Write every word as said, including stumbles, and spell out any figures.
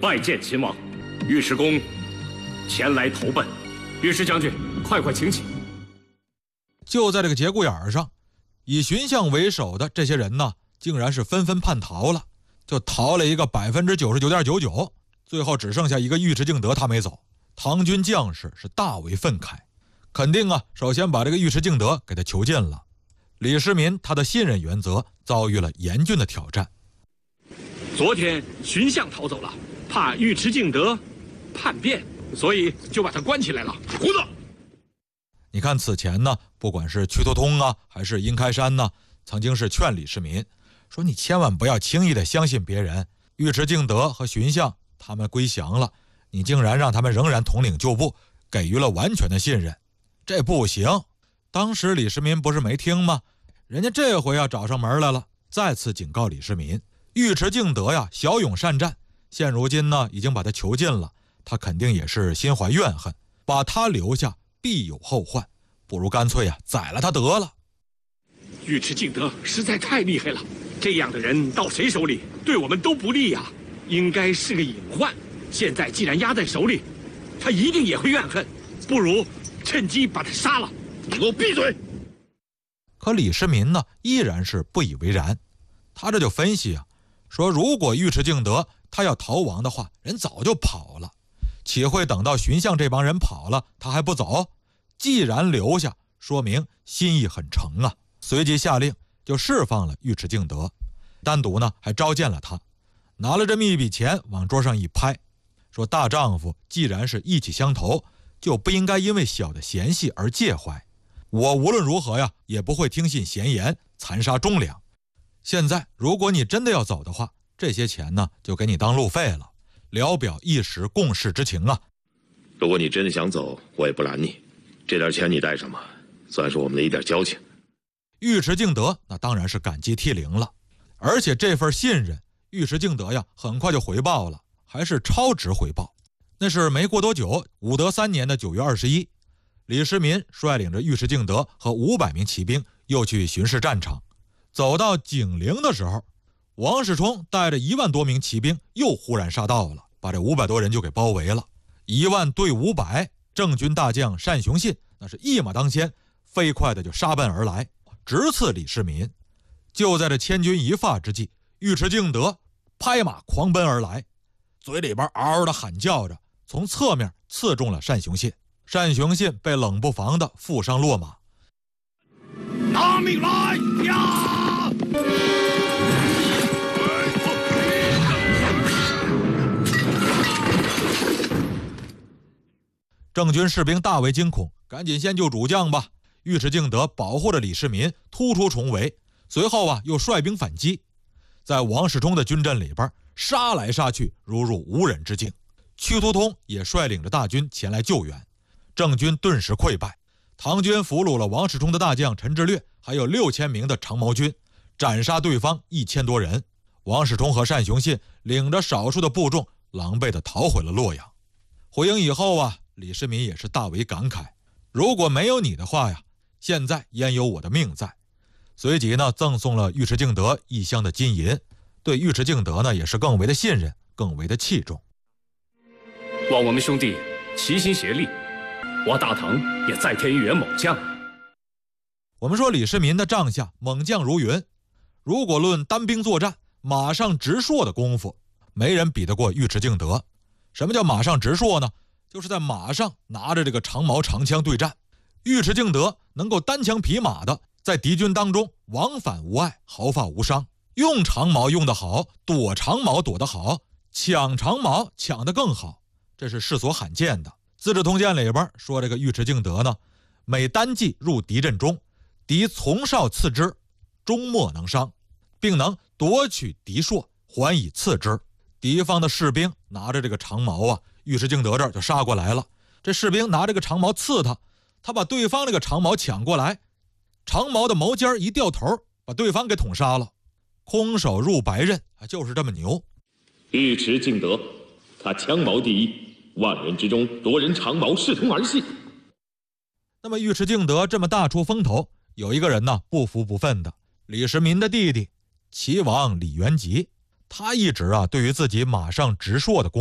拜见秦王。尉迟恭前来投奔。尉迟将军，快快请起。 就在这个节骨眼上，以荀相为首的这些人呢，竟然是纷纷叛逃了，就逃了一个百分之九十九点九九，最后只剩下一个尉迟敬德他没走。唐军将士是大为愤慨，肯定啊，首先把这个尉迟敬德给他囚禁了。李世民他的信任原则遭遇了严峻的挑战。 昨天荀相逃走了，怕尉迟敬德叛变，所以就把他关起来了。胡子！ 你看此前呢，不管是屈突通啊，还是殷开山呢，曾经是劝李世民说，你千万不要轻易的相信别人。尉迟敬德和荀相他们归降了，你竟然让他们仍然统领旧部，给予了完全的信任，这不行。当时李世民不是没听吗？人家这回要找上门来了，再次警告李世民，尉迟敬德呀骁勇善战，现如今呢已经把他囚禁了，他肯定也是心怀怨恨，把他留下必有后患，不如干脆啊宰了他得了。 尉迟敬德实在太厉害了，这样的人到谁手里对我们都不利呀，应该是个隐患。现在既然压在手里，他一定也会怨恨，不如趁机把他杀了。你给我闭嘴！ 可李世民呢依然是不以为然，他这就分析啊，说如果尉迟敬德他要逃亡的话，人早就跑了，岂会等到荀相这帮人跑了他还不走？既然留下，说明心意很诚啊。随即下令就释放了尉迟敬德，单独呢还召见了他，拿了这么一笔钱往桌上一拍，说大丈夫既然是意气相投，就不应该因为小的嫌隙而介怀。我无论如何呀，也不会听信闲言，残杀忠良。现在如果你真的要走的话，这些钱呢就给你当路费了，聊表一时共事之情啊。 如果你真的想走，我也不拦你，这点钱你带上吧，算是我们的一点交情。 尉迟敬德那当然是感激涕零了，而且这份信任尉迟敬德呀很快就回报了，还是超值回报。那是没过多久，武德三年的九月二十一，李世民率领着尉迟敬德和五百名骑兵又去巡视战场。走到景陵的时候，王世充带着一万多名骑兵又忽然杀到了，把这五百多人就给包围了。一万对五百，郑军大将单雄信那是一马当先，飞快的就杀奔而来，直刺李世民。就在这千钧一发之际，尉迟敬德拍马狂奔而来，嘴里边嗷嗷的喊叫着，从侧面刺中了单雄信。单雄信被冷不防的负伤落马。 拿命来呀！ 郑军士兵大为惊恐，赶紧先救主将吧。尉迟敬德保护着李世民突出重围，随后啊又率兵反击，在王世充的军阵里边杀来杀去，如入无人之境。屈突通也率领着大军前来救援，郑军顿时溃败。唐军俘虏了王世充的大将陈志略，还有六千名的长毛军，斩杀对方一千多人。王世充和单雄信领着少数的部众，狼狈地逃回了洛阳。回营以后啊，李世民也是大为感慨，如果没有你的话呀，现在焉有我的命在。随即呢，赠送了尉迟敬德一箱的金银，对尉迟敬德呢也是更为的信任，更为的器重。 望我们兄弟齐心协力，我大唐也再添一员猛将。 我们说李世民的帐下猛将如云，如果论单兵作战，马上直槊的功夫，没人比得过尉迟敬德。什么叫马上直槊呢？就是在马上拿着这个长矛长枪对战。尉迟敬德能够单枪匹马的在敌军当中往返无碍，毫发无伤。用长矛用得好，躲长矛躲得好，抢长矛抢得更好，这是世所罕见的。资治通鉴里边说，这个尉迟敬德呢，每单骑入敌阵中，敌从少刺之，终莫能伤，并能夺取敌槊，还以刺之。敌方的士兵拿着这个长矛啊，尉迟敬德这儿就杀过来了。这士兵拿这个长矛刺他，他把对方这个长矛抢过来，长矛的矛尖一掉头，把对方给捅杀了。空手入白刃，就是这么牛。 尉迟敬德，他枪矛第一，万人之中夺人长矛，视同儿戏。 那么尉迟敬德这么大出风头，有一个人呢不服不忿的，李世民的弟弟齐王李元吉，他一直啊对于自己马上直槊的功